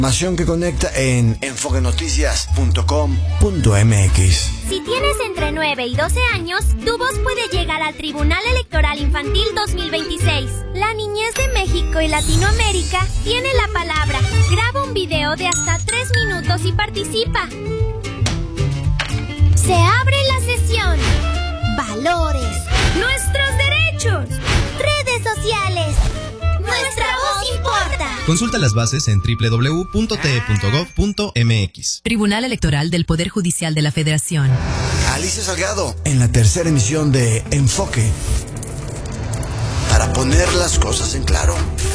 Información que conecta en enfoquenoticias.com.mx. Si tienes entre 9 y 12 años, tu voz puede llegar al Tribunal Electoral Infantil 2026. La niñez de México y Latinoamérica tiene la palabra. Graba un video de hasta 3 minutos y participa. Se abre la sesión. Valores. Nuestros derechos. Redes sociales. Nuestra voz importa. Consulta las bases en www.te.gov.mx. Tribunal Electoral del Poder Judicial de la Federación. Alicia Salgado en la tercera emisión de Enfoque. Para poner las cosas en claro.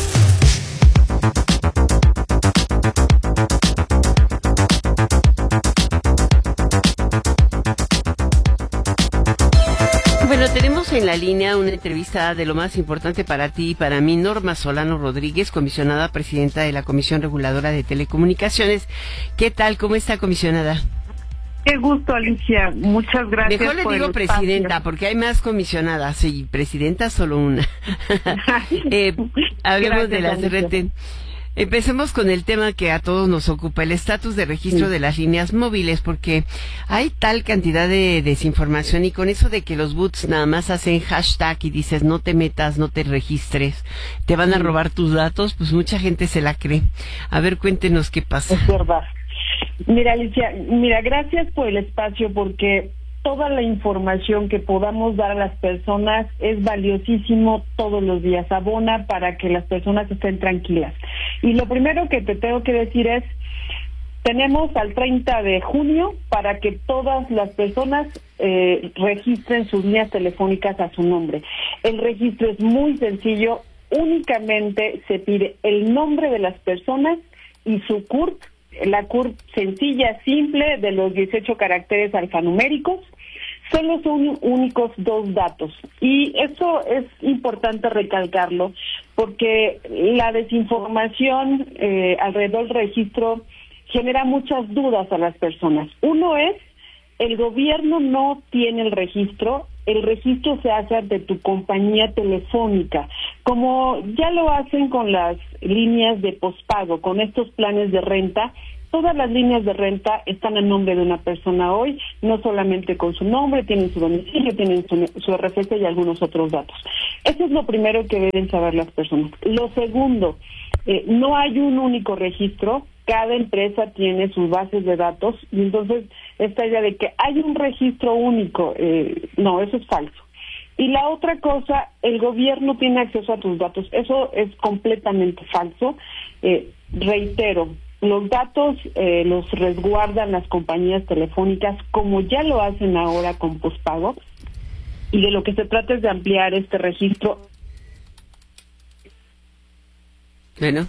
Bueno, tenemos en la línea una entrevista de lo más importante para ti y para mí, Norma Solano Rodríguez, comisionada presidenta de la Comisión Reguladora de Telecomunicaciones. ¿Qué tal? ¿Cómo está, comisionada? Qué gusto, Alicia. Muchas gracias. Mejor le digo presidenta, porque hay más comisionadas y presidenta solo una. Hablemos de la CRT. Empecemos con el tema que a todos nos ocupa, el estatus de registro de las líneas móviles, porque hay tal cantidad de desinformación y con eso de que los bots nada más hacen hashtag y dices no te metas, no te registres, te van a robar tus datos, pues mucha gente se la cree. A ver, cuéntenos qué pasa. Es verdad. Mira, Alicia, gracias por el espacio, porque toda la información que podamos dar a las personas es valiosísimo todos los días, abona para que las personas estén tranquilas. Y lo primero que te tengo que decir es, tenemos al 30 de junio para que todas las personas registren sus líneas telefónicas a su nombre. El registro es muy sencillo, únicamente se pide el nombre de las personas y su CURP, la CURP sencilla, simple, de los 18 caracteres alfanuméricos. Solo son únicos 2 datos, y eso es importante recalcarlo porque la desinformación alrededor del registro genera muchas dudas a las personas. Uno es, el gobierno no tiene el registro se hace de tu compañía telefónica, como ya lo hacen con las líneas de pospago, con estos planes de renta. Todas las líneas de renta están a nombre de una persona hoy, no solamente con su nombre, tienen su domicilio, tienen su RFC y algunos otros datos. Eso es lo primero que deben saber las personas. Lo segundo, no hay un único registro, cada empresa tiene sus bases de datos, y entonces esta idea de que hay un registro único, no, eso es falso. Y la otra cosa, el gobierno tiene acceso a tus datos, eso es completamente falso. Reitero, los datos los resguardan las compañías telefónicas, como ya lo hacen ahora con pospago, y de lo que se trata es de ampliar este registro. Bueno.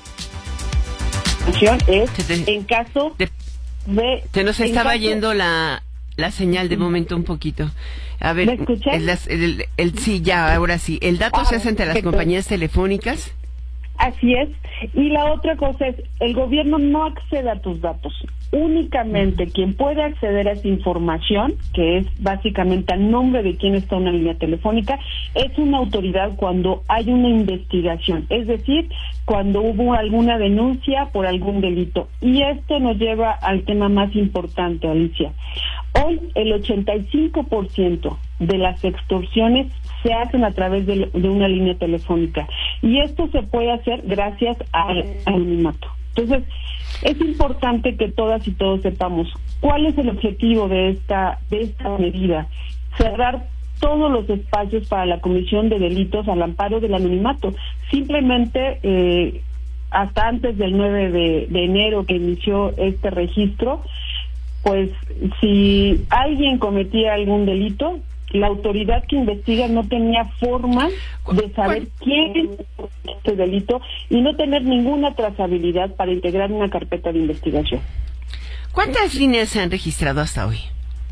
Es en caso de... Se nos estaba yendo la señal de momento un poquito. A ver, ¿me escuchas? Sí, ya, ahora sí. ¿El dato se hace entre las compañías telefónicas? Así es. Y la otra cosa es, el gobierno no accede a tus datos. Únicamente quien puede acceder a esa información, que es básicamente a nombre de quien está en una línea telefónica, es una autoridad cuando hay una investigación, es decir, cuando hubo alguna denuncia por algún delito. Y esto nos lleva al tema más importante, Alicia. Hoy el 85% de las extorsiones se hacen a través de una línea telefónica, y esto se puede hacer gracias al anonimato. Entonces, es importante que todas y todos sepamos cuál es el objetivo de esta medida: cerrar todos los espacios para la comisión de delitos al amparo del anonimato. Simplemente hasta antes del 9 de enero que inició este registro, pues si alguien cometía algún delito, la autoridad que investiga no tenía forma de saber quién cometió este delito y no tener ninguna trazabilidad para integrar una carpeta de investigación. ¿Cuántas líneas se han registrado hasta hoy?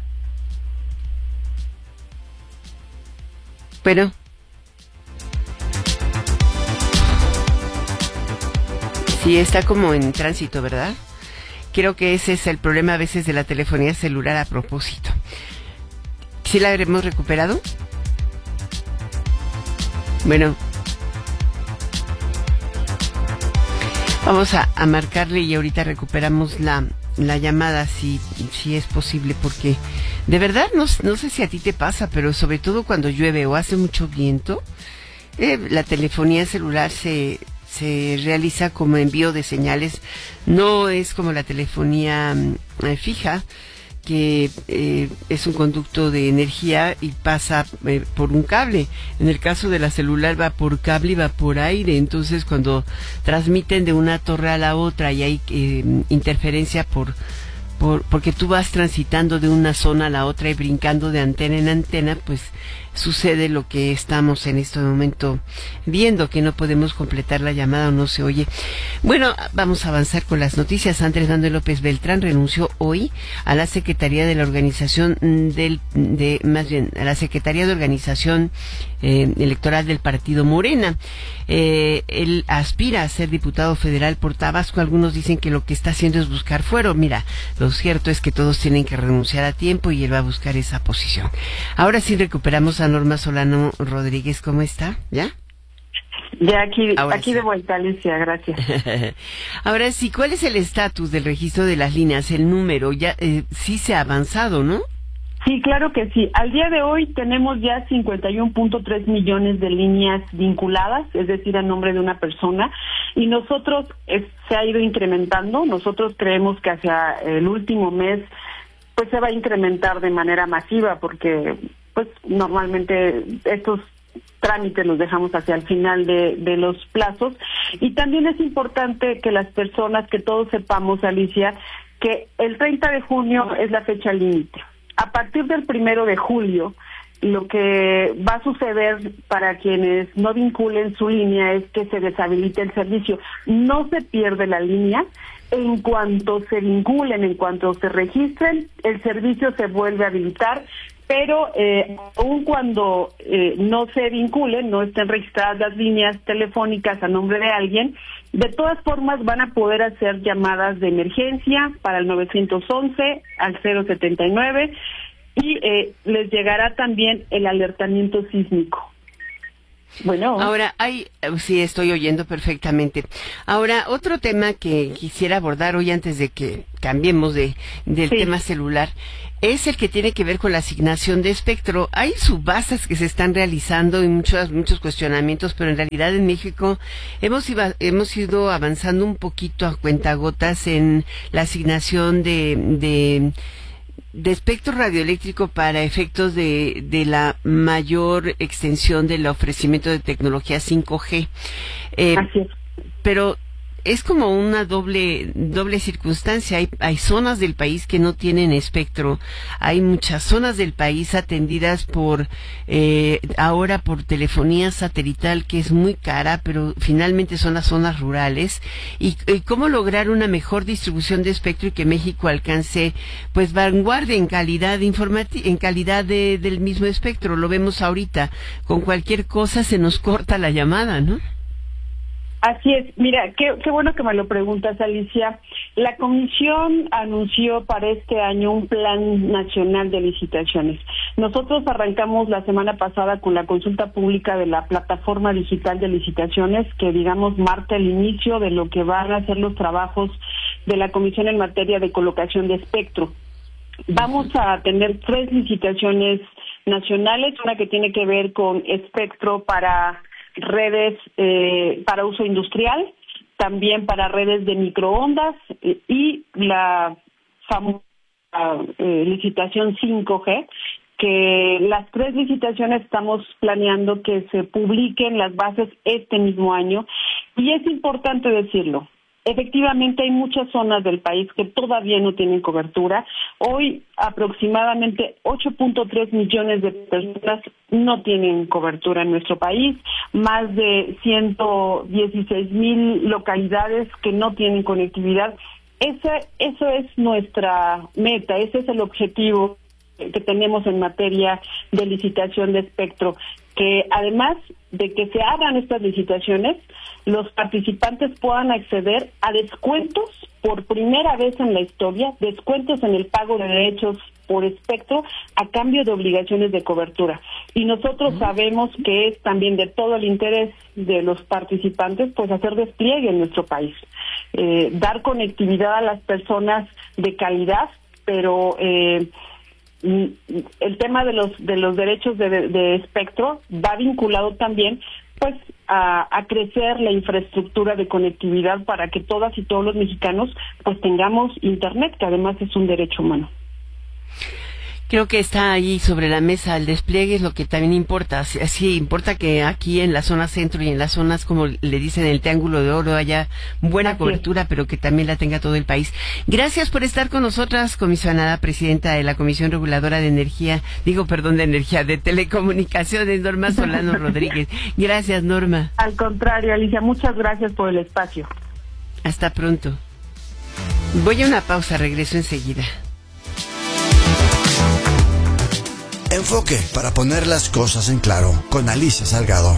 Pero sí, está como en tránsito, ¿verdad? Creo que ese es el problema a veces de la telefonía celular a propósito. ¿Sí la habremos recuperado? Bueno. Vamos a marcarle y ahorita recuperamos la llamada si es posible, porque de verdad no sé si a ti te pasa, pero sobre todo cuando llueve o hace mucho viento, la telefonía celular se realiza como envío de señales, no es como la telefonía fija, que es un conducto de energía y pasa por un cable. En el caso de la celular va por cable y va por aire, entonces cuando transmiten de una torre a la otra y hay interferencia porque tú vas transitando de una zona a la otra y brincando de antena en antena, pues sucede lo que estamos en este momento viendo, que no podemos completar la llamada o no se oye. Bueno, vamos a avanzar con las noticias. Andrés Manuel López Beltrán renunció hoy a la Secretaría de la Organización a la Secretaría de Organización Electoral del Partido Morena. Él aspira a ser diputado federal por Tabasco. Algunos dicen que lo que está haciendo es buscar fuero. Mira, lo cierto es que todos tienen que renunciar a tiempo y él va a buscar esa posición. Ahora sí recuperamos a Norma Solano Rodríguez. ¿Cómo está? ¿Ya? Ya aquí Sí. de vuelta, Alicia, gracias. Ahora sí, ¿cuál es el estatus del registro de las líneas? El número, ya sí se ha avanzado, ¿no? Sí, claro que sí. Al día de hoy tenemos ya 51.3 millones de líneas vinculadas, es decir, a nombre de una persona, y nosotros se ha ido incrementando. Nosotros creemos que hacia el último mes pues se va a incrementar de manera masiva, porque pues normalmente estos trámites los dejamos hacia el final de los plazos. Y también es importante que las personas, que todos sepamos, Alicia, que el 30 de junio es la fecha límite. A partir del 1 de julio, lo que va a suceder para quienes no vinculen su línea es que se deshabilite el servicio. No se pierde la línea. En cuanto se vinculen, en cuanto se registren, el servicio se vuelve a habilitar, pero aun cuando no se vinculen, no estén registradas las líneas telefónicas a nombre de alguien, de todas formas van a poder hacer llamadas de emergencia para el 911, al 079, y les llegará también el alertamiento sísmico. Bueno. Ahora, sí, estoy oyendo perfectamente. Ahora, otro tema que quisiera abordar hoy antes de que cambiemos del tema celular, es el que tiene que ver con la asignación de espectro. Hay subastas que se están realizando y muchos cuestionamientos, pero en realidad en México hemos ido avanzando un poquito a cuentagotas en la asignación de espectro radioeléctrico para efectos de la mayor extensión del ofrecimiento de tecnología 5G. Así es. Pero es como una doble circunstancia. Hay zonas del país que no tienen espectro. Hay muchas zonas del país atendidas ahora por telefonía satelital, que es muy cara, pero finalmente son las zonas rurales. Y cómo lograr una mejor distribución de espectro y que México alcance pues vanguardia en calidad del mismo espectro. Lo vemos ahorita, con cualquier cosa se nos corta la llamada, ¿no? Así es. Mira, qué bueno que me lo preguntas, Alicia. La Comisión anunció para este año un plan nacional de licitaciones. Nosotros arrancamos la semana pasada con la consulta pública de la plataforma digital de licitaciones, que digamos marca el inicio de lo que van a ser los trabajos de la Comisión en materia de colocación de espectro. Vamos a tener 3 licitaciones nacionales, una que tiene que ver con espectro para redes para uso industrial, también para redes de microondas y la famosa licitación 5G, que las 3 licitaciones estamos planeando que se publiquen las bases este mismo año. Y es importante decirlo, efectivamente hay muchas zonas del país que todavía no tienen cobertura. Hoy aproximadamente 8.3 millones de personas no tienen cobertura en nuestro país, más de 116,000 localidades que no tienen conectividad. Eso es nuestra meta, ese es el objetivo que tenemos en materia de licitación de espectro, que además de que se hagan estas licitaciones, los participantes puedan acceder a descuentos por primera vez en la historia, descuentos en el pago de derechos por espectro a cambio de obligaciones de cobertura. Y nosotros sabemos que es también de todo el interés de los participantes, pues hacer despliegue en nuestro país, dar conectividad a las personas de calidad, pero el tema de los derechos de espectro va vinculado también pues a crecer la infraestructura de conectividad para que todas y todos los mexicanos pues tengamos internet, que además es un derecho humano. Creo que está ahí sobre la mesa el despliegue, es lo que también importa. Sí, importa que aquí en la zona centro y en las zonas, como le dicen, el Triángulo de Oro, haya buena cobertura, pero que también la tenga todo el país. Gracias por estar con nosotras, comisionada presidenta de la Comisión Reguladora de de Telecomunicaciones, Norma Solano Rodríguez. Gracias, Norma. Al contrario, Alicia, muchas gracias por el espacio. Hasta pronto. Voy a una pausa, regreso enseguida. Enfoque para poner las cosas en claro con Alicia Salgado.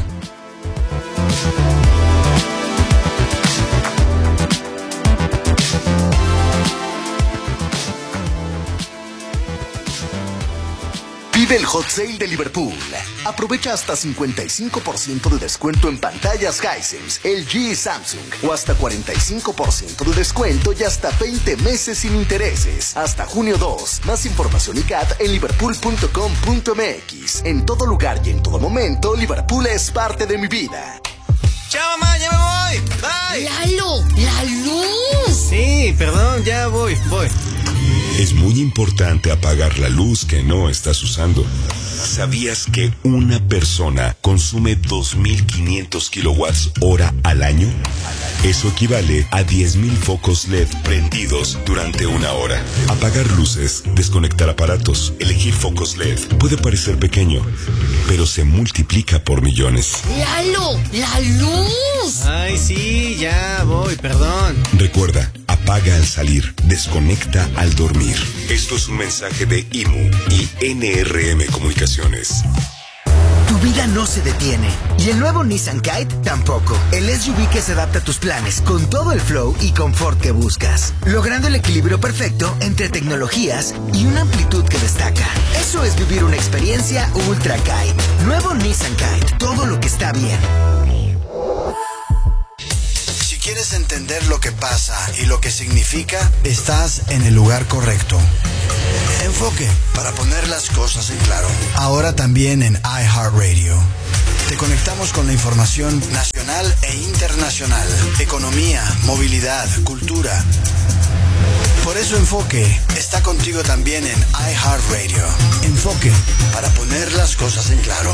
Vive el Hot Sale de Liverpool. Aprovecha hasta 55% de descuento en pantallas Hisense, LG y Samsung. O hasta 45% de descuento y hasta 20 meses sin intereses. Hasta junio 2. Más información y CAT en liverpool.com.mx. En todo lugar y en todo momento, Liverpool es parte de mi vida. ¡Chao, mamá! ¡Ya me voy! ¡Bye! ¡Lalo! ¡La luz! Sí, perdón, ya voy. Es muy importante apagar la luz que no estás usando. ¿Sabías que una persona consume 2.500 kilowatts hora al año? Eso equivale a 10.000 focos LED prendidos durante una hora. Apagar luces, desconectar aparatos, elegir focos LED puede parecer pequeño, pero se multiplica por millones. ¡Lalo! ¡La luz! Ay, sí, ya voy, perdón. Recuerda, apaga al salir, desconecta al dormir. Esto es un mensaje de IMU y NRM Comunicaciones. Tu vida no se detiene y el nuevo Nissan Kite tampoco. El SUV que se adapta a tus planes con todo el flow y confort que buscas, logrando el equilibrio perfecto entre tecnologías y una amplitud que destaca. Eso es vivir una experiencia Ultra Kite. Nuevo Nissan Kite, todo lo que está bien. Si quieres entender lo que pasa y lo que significa, estás en el lugar correcto. Enfoque para poner las cosas en claro. Ahora también en iHeartRadio. Te conectamos con la información nacional e internacional, economía, movilidad, cultura. Por eso Enfoque está contigo también en iHeartRadio. Enfoque para poner las cosas en claro.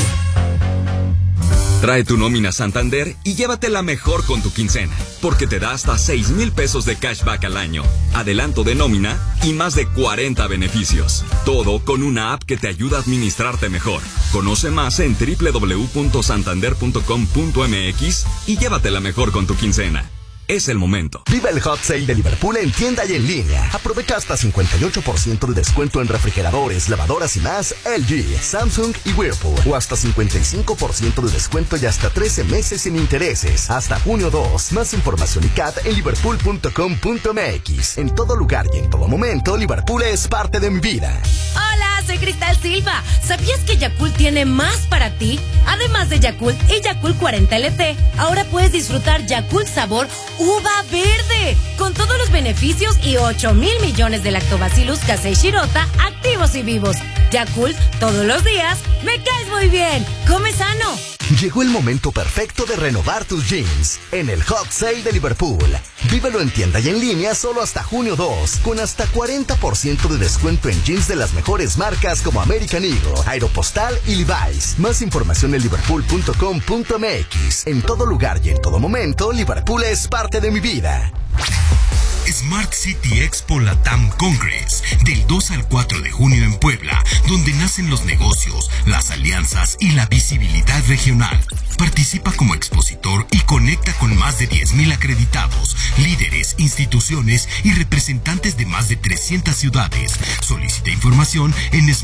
Trae tu nómina Santander y llévatela mejor con tu quincena, porque te da hasta 6,000 pesos de cashback al año, adelanto de nómina y más de 40 beneficios. Todo con una app que te ayuda a administrarte mejor. Conoce más en www.santander.com.mx y llévatela mejor con tu quincena. Es el momento. Viva el Hot Sale de Liverpool en tienda y en línea. Aprovecha hasta 58% de descuento en refrigeradores, lavadoras y más LG, Samsung y Whirlpool. O hasta 55% de descuento y hasta 13 meses sin intereses. Hasta junio 2. Más información y CAT en liverpool.com.mx. En todo lugar y en todo momento, Liverpool es parte de mi vida. Hola, soy Cristal Silva. ¿Sabías que Yakult tiene más para ti? Además de Yakult y Yakult 40 LT, ahora puedes disfrutar Yakult sabor uva verde, con todos los beneficios y 8,000 millones de lactobacillus casei shirota activos y vivos. Yakult, todos los días, me caes muy bien. Come sano. Llegó el momento perfecto de renovar tus jeans en el Hot Sale de Liverpool. Vívelo en tienda y en línea solo hasta junio 2, con hasta 40% de descuento en jeans de las mejores marcas como American Eagle, Aeropostale y Levi's. Más información en liverpool.com.mx. En todo lugar y en todo momento, Liverpool es parte de mi vida. Smart City Expo Latam Congress, del 2 al 4 de junio en Puebla, donde nacen los negocios, las alianzas y la visibilidad regional. Participa como expositor y conecta con más de 10,000 acreditados, líderes, instituciones y representantes de más de 300 ciudades. Solicita información en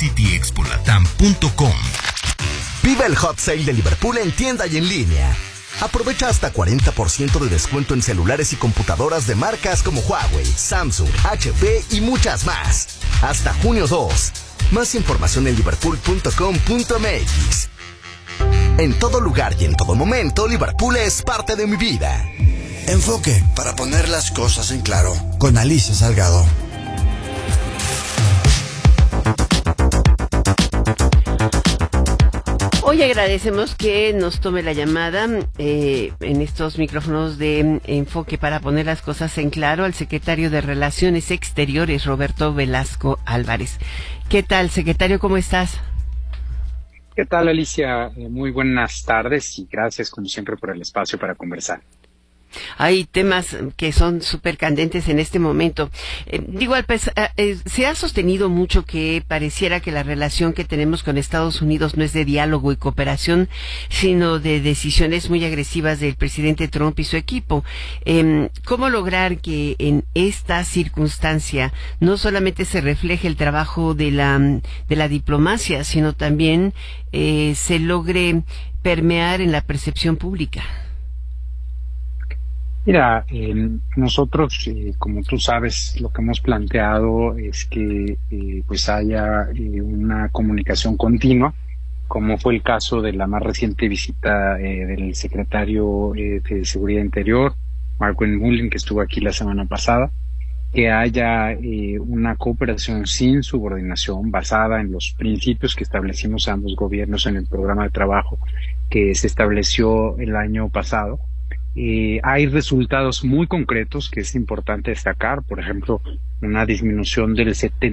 smartcityexpolatam.com. Viva el Hot Sale de Liverpool en tienda y en línea. Aprovecha hasta 40% de descuento en celulares y computadoras de marcas como Huawei, Samsung, HP y muchas más. Hasta junio 2. Más información en liverpool.com.mx. En todo lugar y en todo momento, Liverpool es parte de mi vida. Enfoque para poner las cosas en claro. Con Alicia Salgado. Hoy agradecemos que nos tome la llamada en estos micrófonos de Enfoque para poner las cosas en claro al secretario de Relaciones Exteriores, Roberto Velasco Álvarez. ¿Qué tal, secretario? ¿Cómo estás? ¿Qué tal, Alicia? Muy buenas tardes y gracias, como siempre, por el espacio para conversar. Hay temas que son súper candentes en este momento. Se ha sostenido mucho que pareciera que la relación que tenemos con Estados Unidos no es de diálogo y cooperación, sino de decisiones muy agresivas del presidente Trump y su equipo. ¿Cómo lograr que en esta circunstancia no solamente se refleje el trabajo de la diplomacia, sino también se logre permear en la percepción pública? Mira, nosotros, como tú sabes, lo que hemos planteado es que pues haya una comunicación continua, como fue el caso de la más reciente visita del secretario de Seguridad Interior, Mark Mullen, que estuvo aquí la semana pasada, que haya una cooperación sin subordinación basada en los principios que establecimos ambos gobiernos en el programa de trabajo que se estableció el año pasado. Hay resultados muy concretos que es importante destacar, por ejemplo, una disminución del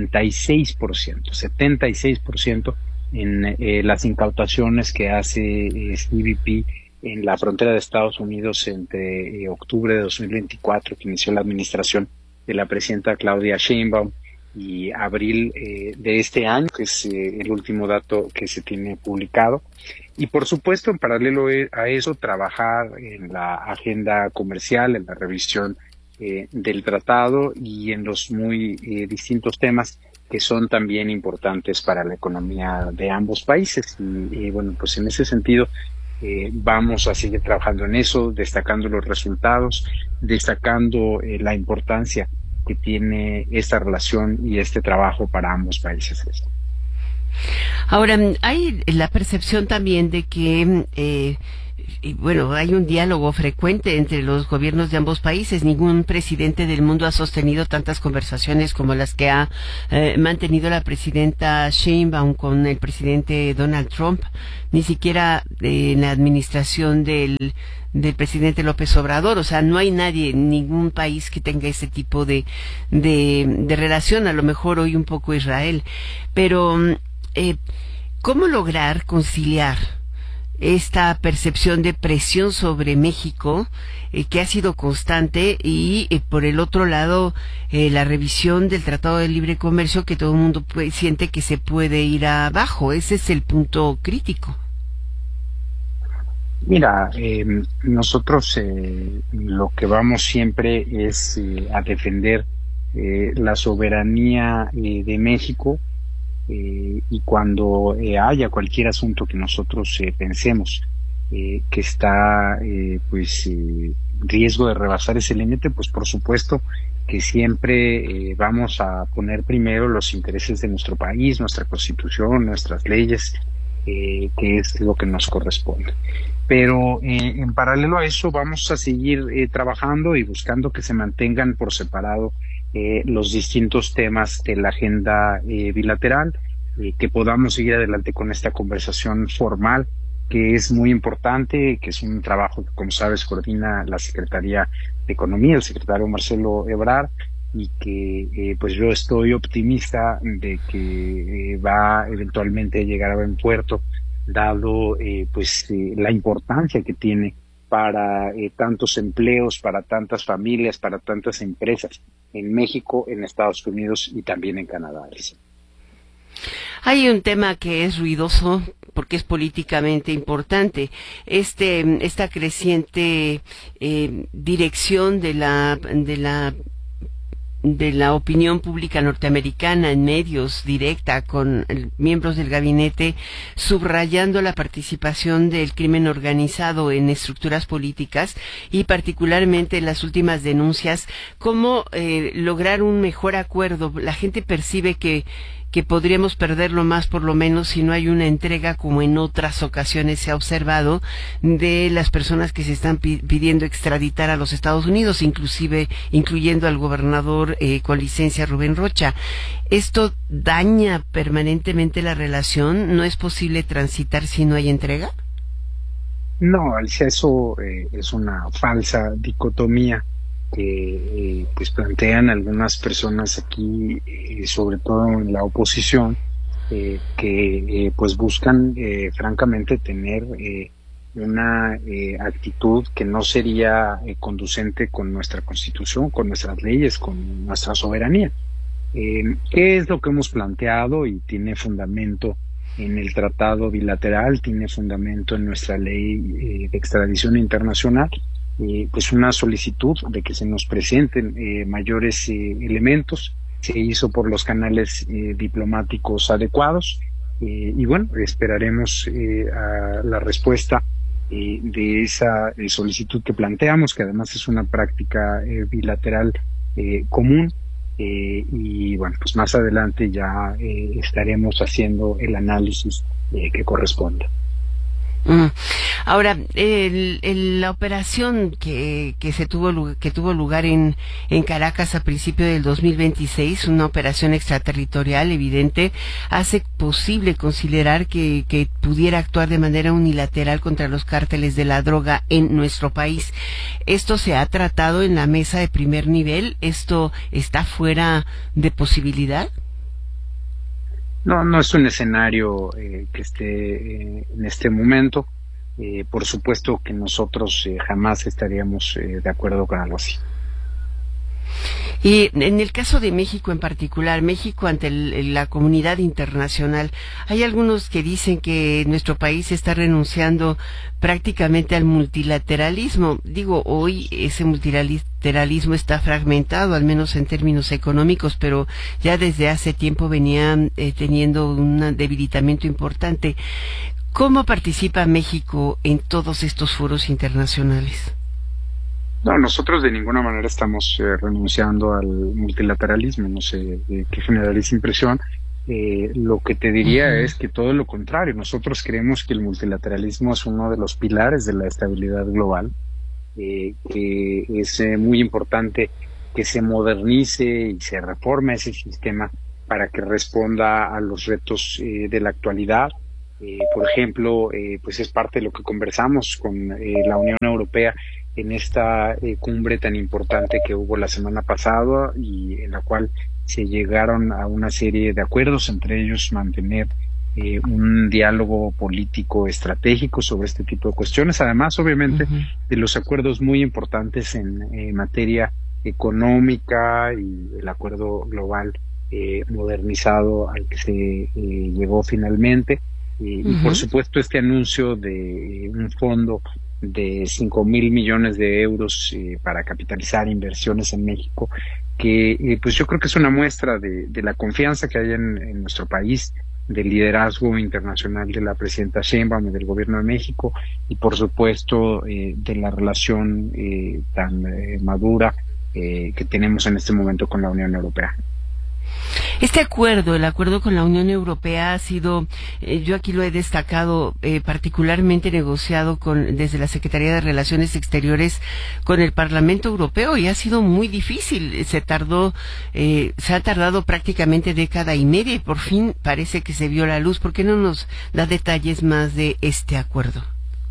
76% en las incautaciones que hace CBP en la frontera de Estados Unidos entre octubre de 2024, que inició la administración de la presidenta Claudia Sheinbaum, y abril de este año, que es el último dato que se tiene publicado. Y por supuesto, en paralelo a eso, trabajar en la agenda comercial, en la revisión del tratado y en los muy distintos temas que son también importantes para la economía de ambos países. Y bueno, pues en ese sentido vamos a seguir trabajando en eso, destacando los resultados, destacando la importancia que tiene esta relación y este trabajo para ambos países. Ahora, hay la percepción también de que, hay un diálogo frecuente entre los gobiernos de ambos países. Ningún presidente del mundo ha sostenido tantas conversaciones como las que ha mantenido la presidenta Sheinbaum con el presidente Donald Trump. Ni siquiera en la administración del presidente López Obrador. O sea, no hay nadie, ningún país que tenga ese tipo de relación. A lo mejor hoy un poco Israel. Pero, ¿cómo lograr conciliar esta percepción de presión sobre México que ha sido constante y por el otro lado la revisión del Tratado de Libre Comercio, que todo el mundo siente que se puede ir abajo? Ese es el punto crítico. Mira, nosotros lo que vamos siempre es a defender la soberanía de México, y cuando haya cualquier asunto que nosotros pensemos que está riesgo de rebasar ese límite, pues por supuesto que siempre vamos a poner primero los intereses de nuestro país, nuestra Constitución, nuestras leyes, que es lo que nos corresponde. Pero en paralelo a eso vamos a seguir trabajando y buscando que se mantengan por separado los distintos temas de la agenda bilateral, que podamos seguir adelante con esta conversación formal, que es muy importante, que es un trabajo que, como sabes, coordina la Secretaría de Economía, el secretario Marcelo Ebrard, y que pues yo estoy optimista de que va eventualmente a llegar a buen puerto, dado la importancia que tiene para tantos empleos, para tantas familias, para tantas empresas en México, en Estados Unidos y también en Canadá. Hay un tema que es ruidoso porque es políticamente importante. Esta creciente dirección de la la opinión pública norteamericana en medios directa con miembros del gabinete subrayando la participación del crimen organizado en estructuras políticas y particularmente en las últimas denuncias, cómo lograr un mejor acuerdo. La gente percibe que podríamos perderlo más por lo menos si no hay una entrega como en otras ocasiones se ha observado de las personas que se están pidiendo extraditar a los Estados Unidos, incluyendo al gobernador con licencia Rubén Rocha. ¿Esto daña permanentemente la relación? ¿No es posible transitar si no hay entrega? No, Alicia, eso es una falsa dicotomía que pues plantean algunas personas aquí, sobre todo en la oposición, que pues buscan francamente tener una actitud que no sería conducente con nuestra Constitución, con nuestras leyes, con nuestra soberanía. ¿Qué es lo que hemos planteado? Y tiene fundamento en el tratado bilateral, tiene fundamento en nuestra ley de extradición internacional. Pues una solicitud de que se nos presenten mayores elementos. Se hizo por los canales diplomáticos adecuados y bueno, esperaremos a la respuesta de esa solicitud que planteamos, que además es una práctica bilateral común, y bueno, pues más adelante ya estaremos haciendo el análisis que corresponda. Ahora, la operación que tuvo lugar en Caracas a principios del 2026, una operación extraterritorial evidente, hace posible considerar que pudiera actuar de manera unilateral contra los cárteles de la droga en nuestro país. ¿Esto se ha tratado en la mesa de primer nivel? ¿Esto está fuera de posibilidad? No es un escenario que esté en este momento. Por supuesto que nosotros jamás estaríamos de acuerdo con algo así. Y en el caso de México en particular, México ante la comunidad internacional, hay algunos que dicen que nuestro país está renunciando prácticamente al multilateralismo. Digo, hoy ese multilateralismo está fragmentado, al menos en términos económicos, pero ya desde hace tiempo venía teniendo un debilitamiento importante. ¿Cómo participa México en todos estos foros internacionales? No, nosotros de ninguna manera estamos renunciando al multilateralismo, no sé qué generar esa impresión. Lo que te diría es que todo lo contrario, nosotros creemos que el multilateralismo es uno de los pilares de la estabilidad global, que es muy importante que se modernice y se reforme ese sistema para que responda a los retos de la actualidad. Por ejemplo, pues es parte de lo que conversamos con la Unión Europea en esta cumbre tan importante que hubo la semana pasada y en la cual se llegaron a una serie de acuerdos, entre ellos mantener un diálogo político estratégico sobre este tipo de cuestiones, además obviamente de los acuerdos muy importantes en materia económica y el acuerdo global modernizado al que se llegó finalmente. Y por supuesto este anuncio de un fondo de 5,000 millones de euros para capitalizar inversiones en México, que pues yo creo que es una muestra de la confianza que hay en nuestro país, del liderazgo internacional de la presidenta Sheinbaum y del gobierno de México, y por supuesto de la relación tan madura que tenemos en este momento con la Unión Europea. Este acuerdo, el acuerdo con la Unión Europea ha sido, yo aquí lo he destacado, particularmente negociado desde la Secretaría de Relaciones Exteriores con el Parlamento Europeo y ha sido muy difícil. Se ha tardado prácticamente década y media y por fin parece que se vio la luz. ¿Por qué no nos da detalles más de este acuerdo?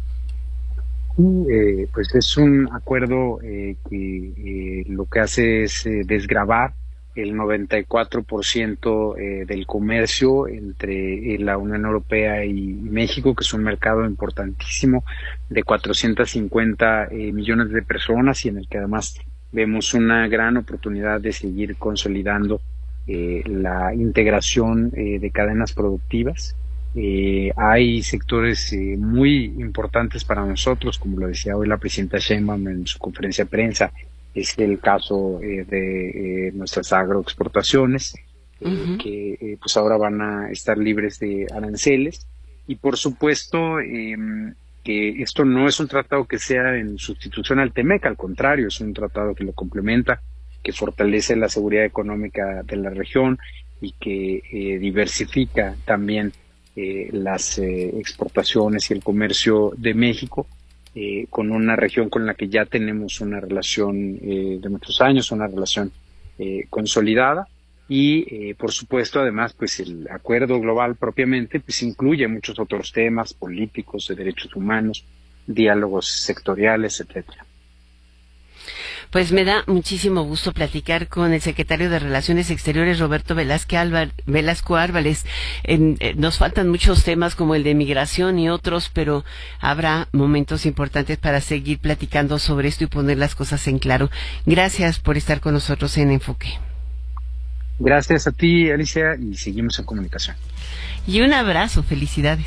Pues es un acuerdo que lo que hace es desgravar el 94% del comercio entre la Unión Europea y México, que es un mercado importantísimo de 450 millones de personas y en el que además vemos una gran oportunidad de seguir consolidando la integración de cadenas productivas. Hay sectores muy importantes para nosotros, como lo decía hoy la presidenta Sheinbaum en su conferencia de prensa, Es el caso de nuestras agroexportaciones, que pues ahora van a estar libres de aranceles. Y por supuesto que esto no es un tratado que sea en sustitución al TEMEC, al contrario, es un tratado que lo complementa, que fortalece la seguridad económica de la región y que diversifica también las exportaciones y el comercio de México, con una región con la que ya tenemos una relación de muchos años, una relación consolidada. Y por supuesto, además, pues el acuerdo global propiamente pues incluye muchos otros temas políticos, de derechos humanos, diálogos sectoriales, etcétera. Pues me da muchísimo gusto platicar con el secretario de Relaciones Exteriores, Roberto Velasco Álvarez. Nos faltan muchos temas como el de migración y otros, pero habrá momentos importantes para seguir platicando sobre esto y poner las cosas en claro. Gracias por estar con nosotros en Enfoque. Gracias a ti, Alicia, y seguimos en comunicación. Y un abrazo, felicidades.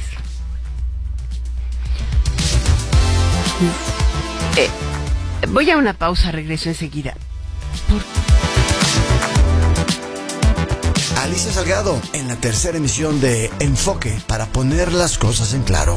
Voy a una pausa, regreso enseguida. Alicia Salgado en la tercera emisión de Enfoque para poner las cosas en claro.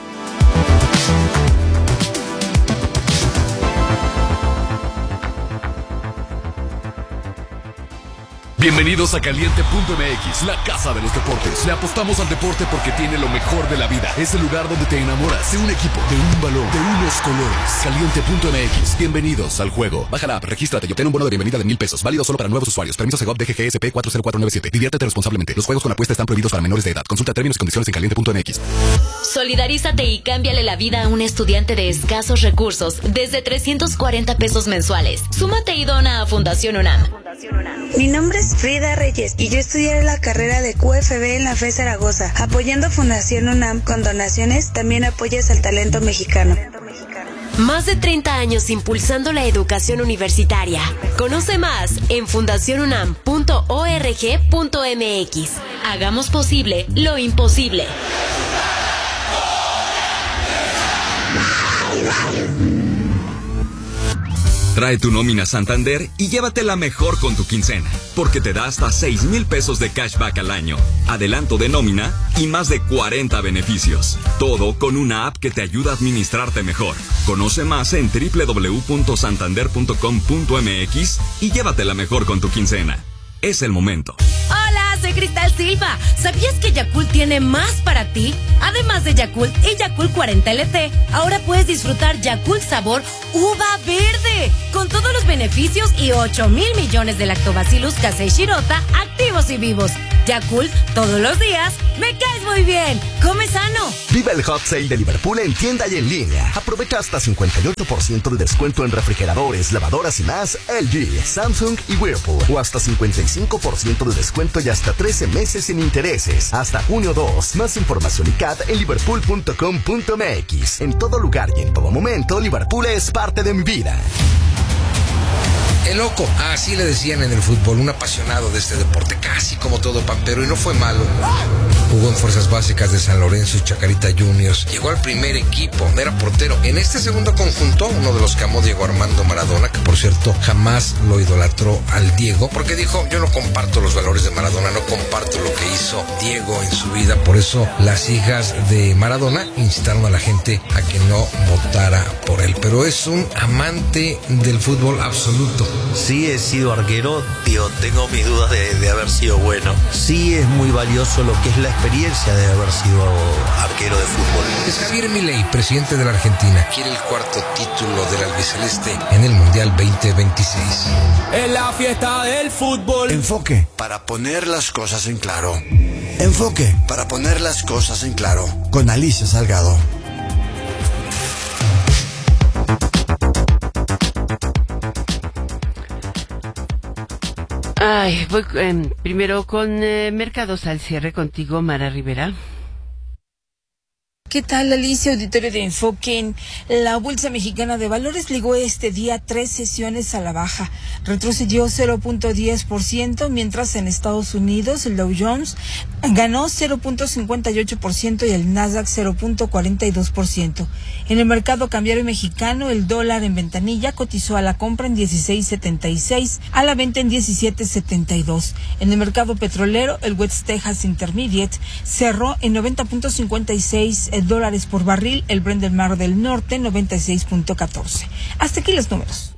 Bienvenidos a Caliente.mx, la casa de los deportes. Le apostamos al deporte porque tiene lo mejor de la vida. Es el lugar donde te enamoras de un equipo, de un balón, de unos colores. Caliente.mx, bienvenidos al juego. Baja la app, regístrate y obtén un bono de bienvenida de $1,000. Válido solo para nuevos usuarios. Permiso Segov DGGSP 40497. Diviértete responsablemente. Los juegos con apuesta están prohibidos para menores de edad. Consulta términos y condiciones en Caliente.mx. Solidarízate y cámbiale la vida a un estudiante de escasos recursos desde 340 pesos mensuales. Súmate y dona a Fundación UNAM. Mi nombre es Frida Reyes y yo estudiaré la carrera de QFB en la FE Zaragoza. Apoyando Fundación UNAM con donaciones, también apoyas al talento mexicano. Más de 30 años impulsando la educación universitaria. Conoce más en fundacionunam.org.mx. Hagamos posible lo imposible. Trae tu nómina Santander y llévate la mejor con tu quincena, porque te da hasta 6,000 pesos de cashback al año, adelanto de nómina y más de 40 beneficios. Todo con una app que te ayuda a administrarte mejor. Conoce más en www.santander.com.mx y llévate la mejor con tu quincena. Es el momento. Hola, soy Cristal Silva. ¿Sabías que Yakult tiene más para ti? Además de Yakult y Yakult 40 LT, ahora puedes disfrutar Yakult sabor uva verde, con todos los beneficios y 8,000 millones de lactobacillus casei shirota activos y vivos. Yakult, todos los días, me caes muy bien. Come sano. Viva el Hot Sale de Liverpool en tienda y en línea. Aprovecha hasta 58% de descuento en refrigeradores, lavadoras y más LG, Samsung y Whirlpool. O hasta 55% de descuento y hasta 13 meses sin intereses. Hasta junio 2. Más información y CAT en liverpool.com.mx. En todo lugar y en todo momento, Liverpool es parte de mi vida. El loco, así le decían en el fútbol, un apasionado de este deporte, casi como todo pampero, y no fue malo. Jugó en Fuerzas Básicas de San Lorenzo y Chacarita Juniors. Llegó al primer equipo, era portero. En este segundo conjunto, uno de los que amó Diego Armando Maradona, que por cierto jamás lo idolatró al Diego, porque dijo, yo no comparto los valores de Maradona, no comparto lo que hizo Diego en su vida. Por eso las hijas de Maradona incitaron a la gente a que no votara por él. Pero es un amante del fútbol absoluto. Sí he sido arquero, tengo mis dudas de haber sido bueno. Sí es muy valioso lo que es la experiencia de haber sido arquero de fútbol. Es Javier Milei, presidente de la Argentina. Quiere el cuarto título del albiceleste en el Mundial 2026. En la fiesta del fútbol. Enfoque para poner las cosas en claro. Enfoque para poner las cosas en claro. Con Alicia Salgado. Ay, voy primero con mercados al cierre contigo, Mara Rivera. ¿Qué tal, Alicia, auditorio de Enfoque? La Bolsa Mexicana de Valores ligó este día 3 sesiones a la baja. Retrocedió 0.10%, mientras en Estados Unidos el Dow Jones ganó 0.58% y el Nasdaq 0.42%. En el mercado cambiario mexicano, el dólar en ventanilla cotizó a la compra en 16.76, a la venta en 17.72. En el mercado petrolero, el West Texas Intermediate cerró en 90.56 dólares por barril, el Brent del Mar del Norte 96.14. Hasta aquí los números.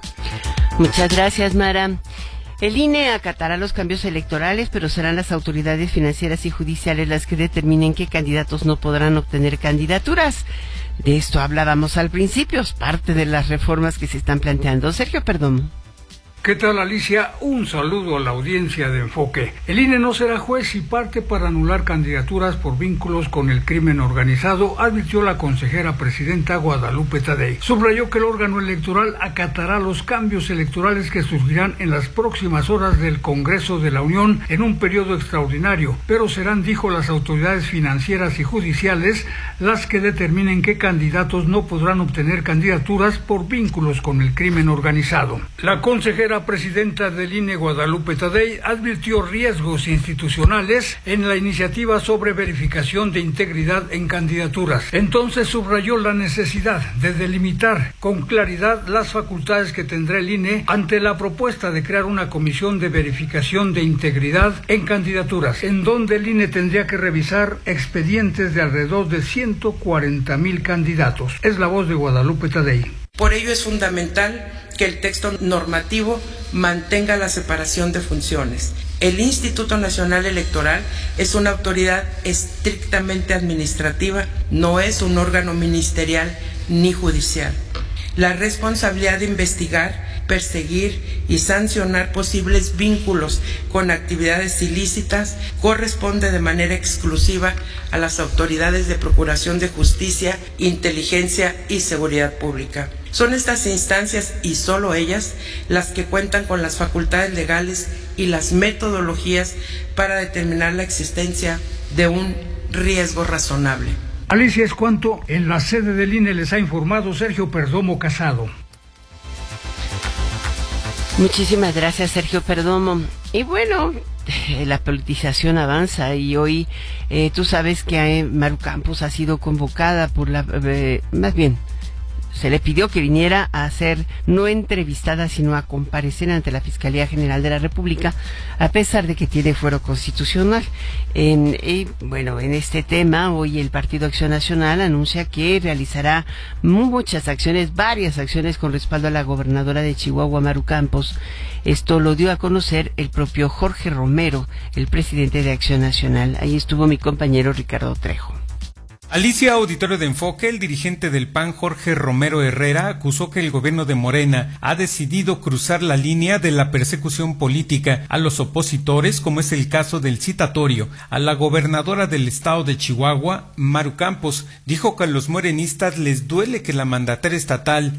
Muchas gracias, Mara. El INE acatará los cambios electorales, pero serán las autoridades financieras y judiciales las que determinen qué candidatos no podrán obtener candidaturas. De esto hablábamos al principio, es parte de las reformas que se están planteando. Sergio Perdomo. ¿Qué tal, Alicia? Un saludo a la audiencia de Enfoque. El INE no será juez y parte para anular candidaturas por vínculos con el crimen organizado, advirtió la consejera presidenta Guadalupe Tadei. Subrayó que el órgano electoral acatará los cambios electorales que surgirán en las próximas horas del Congreso de la Unión en un periodo extraordinario, pero serán, dijo, las autoridades financieras y judiciales las que determinen qué candidatos no podrán obtener candidaturas por vínculos con el crimen organizado. La consejera presidenta del INE, Guadalupe Tadei, advirtió riesgos institucionales en la iniciativa sobre verificación de integridad en candidaturas. Entonces subrayó la necesidad de delimitar con claridad las facultades que tendrá el INE ante la propuesta de crear una comisión de verificación de integridad en candidaturas, en donde el INE tendría que revisar expedientes de alrededor de 140,000 candidatos. Es la voz de Guadalupe Tadei. Por ello es fundamental que el texto normativo mantenga la separación de funciones. El Instituto Nacional Electoral es una autoridad estrictamente administrativa, no es un órgano ministerial ni judicial. La responsabilidad de investigar, perseguir y sancionar posibles vínculos con actividades ilícitas corresponde de manera exclusiva a las autoridades de Procuración de Justicia, Inteligencia y Seguridad Pública. Son estas instancias y solo ellas las que cuentan con las facultades legales y las metodologías para determinar la existencia de un riesgo razonable. Alicia, es cuanto en la sede del INE les ha informado Sergio Perdomo Casado. Muchísimas gracias, Sergio Perdomo. Y bueno, la politización avanza y hoy tú sabes que Maru Campos ha sido convocada por más bien, se le pidió que viniera a ser no entrevistada, sino a comparecer ante la Fiscalía General de la República, a pesar de que tiene fuero constitucional. Y bueno, en este tema, hoy el Partido Acción Nacional anuncia que realizará muchas acciones, varias acciones con respaldo a la gobernadora de Chihuahua, Maru Campos. Esto lo dio a conocer el propio Jorge Romero, el presidente de Acción Nacional. Ahí estuvo mi compañero Ricardo Trejo. Alicia, auditorio de Enfoque, el dirigente del PAN, Jorge Romero Herrera, acusó que el gobierno de Morena ha decidido cruzar la línea de la persecución política a los opositores, como es el caso del citatorio a la gobernadora del estado de Chihuahua, Maru Campos. Dijo que a los morenistas les duele que la mandataria estatal